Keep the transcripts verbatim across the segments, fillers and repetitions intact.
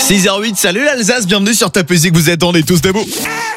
six heures huit, salut l'Alsace, bienvenue sur Top Music, vous êtes, on est tous debout.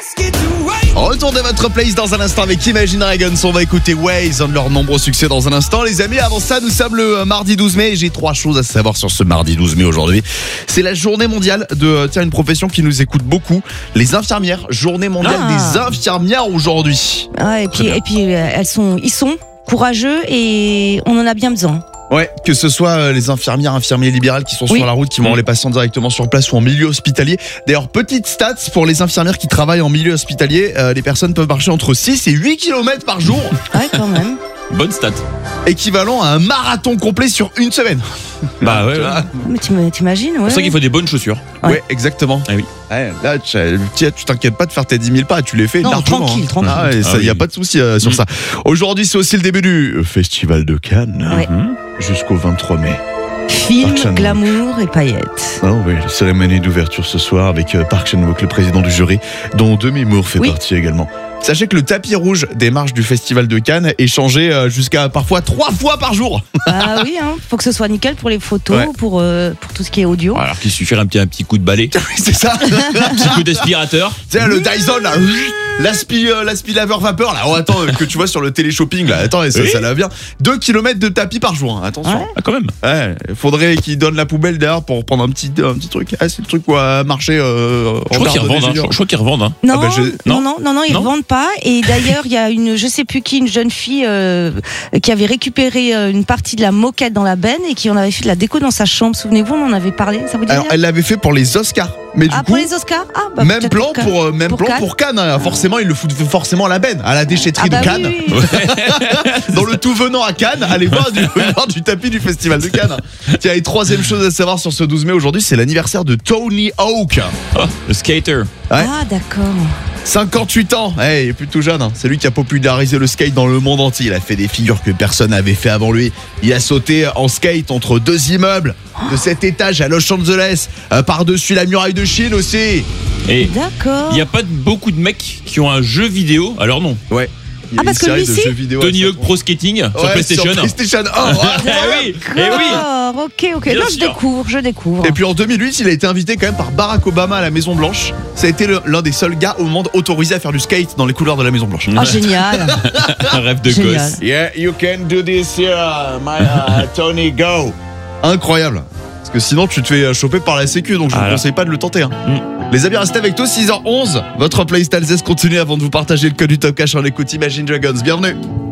Retour de votre place dans un instant avec Imagine Dragons. On va écouter Waze, un de leurs nombreux succès dans un instant. Les amis, avant ça, nous sommes le mardi douze mai et j'ai trois choses à savoir sur ce mardi douze mai aujourd'hui. C'est la journée mondiale de tiens, une profession qui nous écoute beaucoup, les infirmières. Journée mondiale ah. des infirmières aujourd'hui. Ah, et puis, et puis elles sont, ils sont courageux et on en a bien besoin. Ouais, que ce soit les infirmières, infirmiers libérales qui sont oui. sur la route, qui vont voir les patients directement sur place ou en milieu hospitalier. D'ailleurs, petite stats pour les infirmières qui travaillent en milieu hospitalier, euh, les personnes peuvent marcher entre six et huit kilomètres par jour. Ouais, quand même. Bonne stat. Équivalent à un marathon complet sur une semaine. Bah ouais. ouais. Mais t'imagines, ouais. C'est pour ça qu'il faut des bonnes chaussures. Ouais, ouais exactement. Ah oui. Ouais, là, tu, tu t'inquiètes pas de faire tes dix mille pas, tu les fais non, largement. Tranquille, hein. tranquille. Ah, il n'y a ah oui. pas de souci euh, sur mmh. ça. Aujourd'hui, c'est aussi le début du Festival de Cannes. Ouais. Mmh. Jusqu'au vingt-trois mai. Film, glamour et paillettes. Oh oui, cérémonie d'ouverture ce soir avec Park Chan-wook, le président du jury, dont Demi Moore fait oui. partie également. Sachez que le tapis rouge des marches du Festival de Cannes est changé jusqu'à parfois trois fois par jour. Ah oui, hein, faut que ce soit nickel pour les photos, ouais. pour, euh, pour tout ce qui est audio. Alors qu'il suffirait un petit, un petit coup de balai. C'est ça. Un petit coup d'aspirateur. Tu sais, le Dyson là. L'aspi, euh, l'aspi laveur vapeur là, oh attends, que tu vois sur le télé-shopping là, attends, ça, oui. ça l'a bien. deux kilomètres de tapis par jour, hein, attention. Ouais. Ah, quand même. Ouais, faudrait qu'ils donnent la poubelle derrière pour prendre un petit, un petit truc. Ah, c'est le truc quoi, marcher. Euh, je, crois qu'ils revendent, hein, je, je crois qu'ils revendent. Hein. Non, ah bah, je... non, non, non, non, ils ne revendent pas. Et d'ailleurs, il y a une, je sais plus qui, une jeune fille euh, qui avait récupéré euh, une partie de la moquette dans la benne et qui en avait fait de la déco dans sa chambre. Souvenez-vous, on en avait parlé. Ça vous dit? Alors, elle l'avait fait pour les Oscars. Mais du ah, coup, pour les Oscars ah, bah, même plan pour, pour euh, même pour plan Cannes. pour Cannes. Hein. Forcément, il le fout forcément à la benne, à la déchetterie ah bah de Cannes. Oui, oui. Dans le tout venant à Cannes, allez voir du, voir du tapis du Festival de Cannes. Tiens, et troisième chose à savoir sur ce douze mai aujourd'hui, c'est l'anniversaire de Tony Hawk. Oh, le skater. Ouais. Ah d'accord. cinquante-huit ans, hey, il est plutôt jeune, hein. C'est lui qui a popularisé le skate dans le monde entier. Il a fait des figures que personne n'avait fait avant lui. Il a sauté en skate entre deux immeubles de sept étages à Los Angeles, euh, par-dessus la muraille de Chine aussi. Et d'accord. Il n'y a pas beaucoup de mecs qui ont un jeu vidéo, alors non. Ouais. Ah parce que lui si Tony Hawk Pro Skating ouais, sur PlayStation. Sur PlayStation un. Oh, eh oui, eh oui. Ok, ok. Bien non, je découvre, je découvre. Et puis en deux mille huit, il a été invité quand même par Barack Obama à la Maison Blanche. Ça a été le, l'un des seuls gars au monde autorisés à faire du skate dans les couleurs de la Maison Blanche. Ah, génial. Un rêve de génial. gosse. Yeah, you can do this here, my uh, Tony, go. Incroyable. Parce que sinon tu te fais choper par la sécu, donc je ne vous conseille pas de le tenter. Hein. Mm. Les amis, restez avec toi, six heures onze. Votre playlist Alsace continue avant de vous partager le code du Top Cash en écoute Imagine Dragons. Bienvenue.